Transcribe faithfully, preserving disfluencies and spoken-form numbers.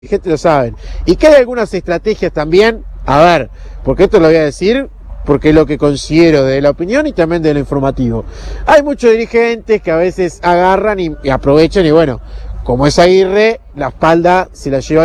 Gente lo saben. Y que hay algunas estrategias también, a ver, porque esto lo voy a decir, porque es lo que considero de la opinión y también de lo informativo. Hay muchos dirigentes que a veces agarran y, y aprovechan y bueno, como es Aguirre, la espalda se la lleva